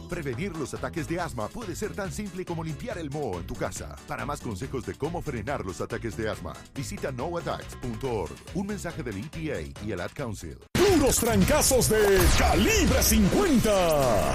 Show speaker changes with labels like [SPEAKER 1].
[SPEAKER 1] Prevenir los ataques de asma puede ser tan simple como limpiar el moho en tu casa. Para más consejos de cómo frenar los ataques de asma, visita noattacks.org. Un mensaje del EPA y el Ad Council.
[SPEAKER 2] Puros trancazos de Calibre 50.